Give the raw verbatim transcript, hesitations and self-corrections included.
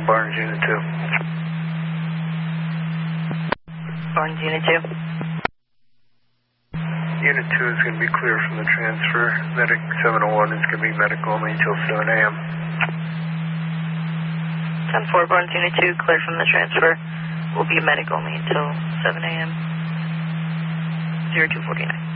Barnes Unit two. Barnes Unit two. Unit two is going to be clear from the transfer. Medic seven oh one is going to be medic only until seven A M ten four, Barnes Unit two, clear from the transfer. Will be medic only until seven A M zero two forty-nine.